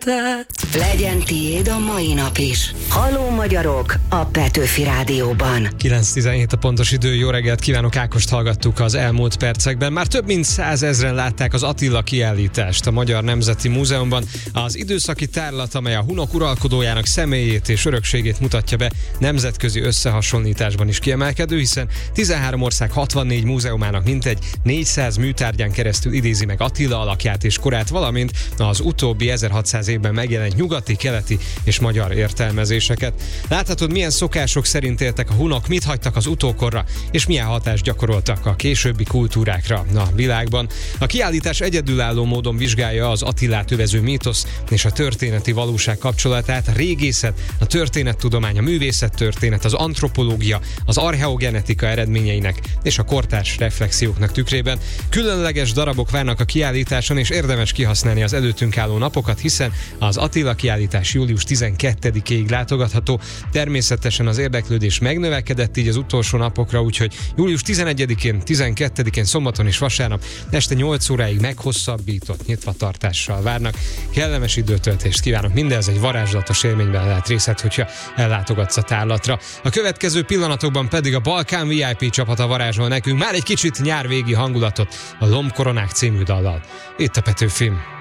Legyen tiéd a mai nap is. Halló magyarok a Petőfi Rádióban. 9:17 a pontos idő, jó reggelt kívánok, Ákost hallgattuk az elmúlt percekben. Már több mint 100 000 látták az Attila kiállítást a Magyar Nemzeti Múzeumban. Az időszaki tárlat, amely a hunok uralkodójának személyét és örökségét mutatja be, nemzetközi összehasonlításban is kiemelkedő, hiszen 13 ország 64 múzeumának mintegy 400 műtárgyán keresztül idézi meg Attila alakját és korát, valamint az utóbbi 1600 évben megjelent nyugati, keleti és magyar értelmezéseket. Láthatod, milyen szokások szerint éltek a hunok, mit hagytak az utókorra, és milyen hatást gyakoroltak a későbbi kultúrákra a világban. A kiállítás egyedülálló módon vizsgálja az Attilát övező mítosz és a történeti valóság kapcsolatát, a régészet, a történettudomány, a művészettörténet, az antropológia, az archeogenetika eredményeinek és a kortárs reflexióknak tükrében. Különleges darabok várnak a kiállításon, és érdemes kihasználni az előttünk álló napokat, hiszen az Attila kiállítás július 12-ig látogatható. Természetesen az érdeklődés megnövekedett így az utolsó napokra, úgyhogy július 11-én, 12-én, szombaton és vasárnap este 8 óráig meghosszabbított nyitvatartással várnak. Kellemes időtöltést kívánok, mindez egy varázslatos élményben lehet részed, hogyha ellátogatsz a tárlatra. A következő pillanatokban pedig a Balkán VIP csapata varázsol nekünk már egy kicsit nyárvégi hangulatot a Lombkoronák című dallal. Itt a Petőfim.